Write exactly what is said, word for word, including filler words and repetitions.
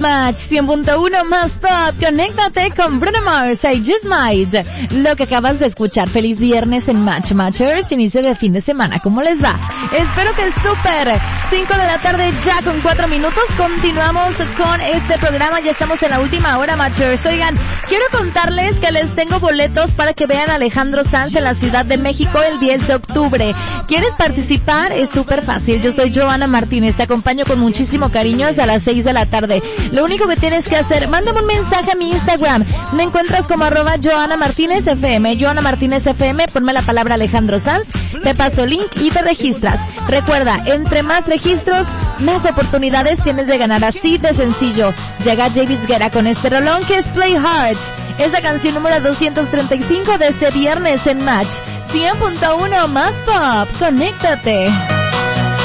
Match cien punto uno más pop. Conéctate con Bruno Mars. I Just Might. Lo que acabas de escuchar. Feliz viernes en Match Matchers. Inicio de fin de semana. ¿Cómo les va? Espero que súper. cinco de la tarde ya con cuatro minutos. Continuamos con este programa. Ya estamos en la última hora, Matchers. Oigan, quiero contarles que les tengo boletos para que vean a Alejandro Sanz en la Ciudad de México el diez de octubre. ¿Quieres participar? Es súper fácil. Yo soy Joana Martínez. Te acompaño con muchísimo cariño hasta las seis de la tarde. Lo único que tienes que hacer, mándame un mensaje a mi Instagram. Me encuentras como arroba Joana Martínez F M. Joana Martínez F M, ponme la palabra Alejandro Sanz, te paso link y te registras. Recuerda, entre más registros, más oportunidades tienes de ganar, así de sencillo. Llega David Guerra con este rolón que es Play Hard. Es la canción número doscientos treinta y cinco de este viernes en Match cien punto uno más pop. Conéctate.